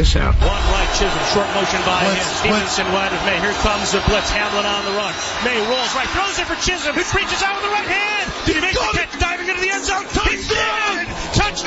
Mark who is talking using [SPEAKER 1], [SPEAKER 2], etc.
[SPEAKER 1] this out.
[SPEAKER 2] One right, Chisholm, short motion by him. Stevenson wide of May. Here comes the blitz. Hamlin on the run. May rolls right, throws it for Chisholm. Reaches out with the right hand. Did he make the catch? Diving into the end zone. Touchdown!